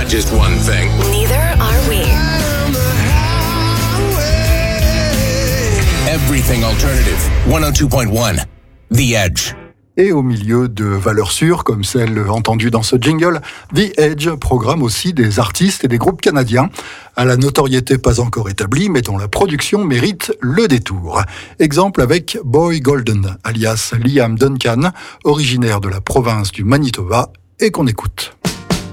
not just one thing. Neither are we. Everything alternative. 102.1. The Edge. Et au milieu de valeurs sûres, comme celle entendue dans ce jingle, The Edge programme aussi des artistes et des groupes canadiens, à la notoriété pas encore établie, mais dont la production mérite le détour. Exemple avec Boy Golden, alias Liam Duncan, originaire de la province du Manitoba, et qu'on écoute.